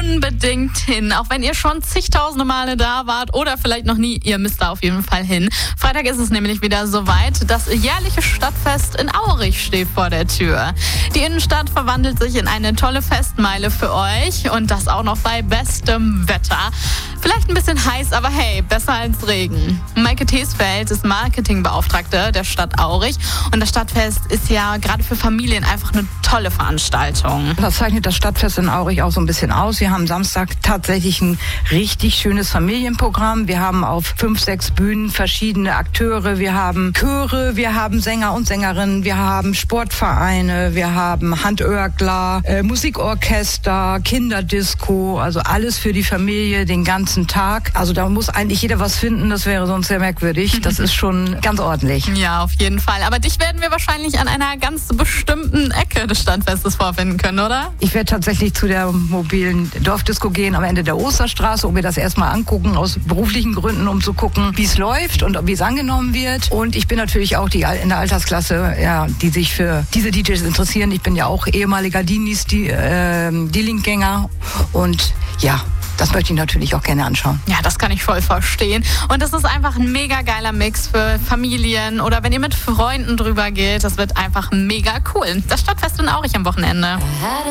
unbedingt hin. Auch wenn ihr schon zigtausende Male da wart oder vielleicht noch nie, ihr müsst da auf jeden Fall hin. Freitag ist es nämlich wieder soweit. Das jährliche Stadtfest in Aurich steht vor der Tür. Die Innenstadt verwandelt sich in eine tolle Festmeile für euch und das auch noch bei bestem Wetter. Vielleicht ein bisschen heiß, aber hey, besser als Regen. Maike Tesfeld ist Marketingbeauftragte der Stadt Aurich und das Stadtfest ist ja gerade für Familien einfach eine tolle Veranstaltung. Das zeichnet das Stadtfest in Aurich auch so ein bisschen aus. Wir haben Samstag tatsächlich ein richtig schönes Familienprogramm. Wir haben auf 5, 6 Bühnen verschiedene Akteure. Wir haben Chöre, wir haben Sänger und Sängerinnen, wir haben Sportvereine, wir haben Handörgler, Musikorchester, Kinderdisco, also alles für die Familie den ganzen Tag. Also da muss eigentlich jeder was finden, das wäre sonst sehr merkwürdig. Das ist schon ganz ordentlich. Ja, auf jeden Fall. Aber dich werden wir wahrscheinlich an einer ganz bestimmten Ecke des Stadtfestes vorfinden können, oder? Ich werde tatsächlich zu der mobilen Dorfdisco gehen am Ende der Osterstraße, um mir das erstmal angucken, aus beruflichen Gründen, um zu gucken, wie es läuft und wie es angenommen wird. Und ich bin natürlich auch in der Altersklasse, ja, die sich für diese DJs interessieren. Ich bin ja auch ehemaliger D-Link-Gänger und ja, das möchte ich natürlich auch gerne anschauen. Ja, das kann ich voll verstehen. Und das ist einfach ein mega geiler Mix für Familien oder wenn ihr mit Freunden drüber geht. Das wird einfach mega cool. Das Stadtfest in Aurich am Wochenende.